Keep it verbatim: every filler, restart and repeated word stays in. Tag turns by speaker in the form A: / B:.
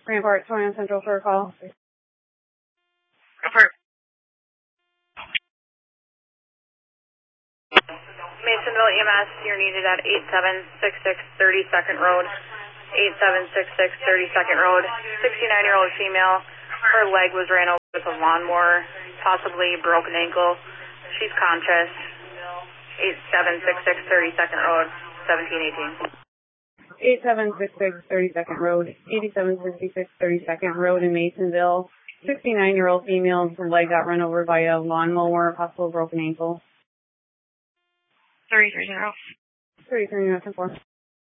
A: Rampart, twenty-one Central for a call.
B: Rampart. Masonville E M S, you're needed at eight seven six six thirty-second Road. eight seven six six thirty-second Road. sixty-nine-year-old female. Her leg was ran over with a lawnmower, possibly broken ankle. She's conscious. eight seven six six thirty-second Road, seventeen eighteen.
A: eight seven six six thirty-second Road, eighty-seven sixty-six thirty-second Road in Masonville. sixty-nine-year-old female, her leg got run over by a lawnmower, possible broken ankle.
B: three three zero.
A: three three zero four.